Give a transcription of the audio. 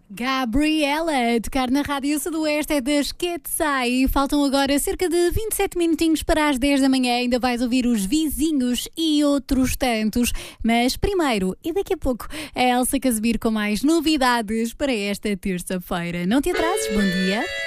Gabriela, a tocar na Rádio Sudoeste é das Quetzai. Faltam agora cerca de 27 minutinhos para as 10 da manhã. Ainda vais ouvir os vizinhos e outros tantos. Mas primeiro, e daqui a pouco, a Elsa Casimiro com mais novidades para esta terça-feira. Não te atrases, bom dia.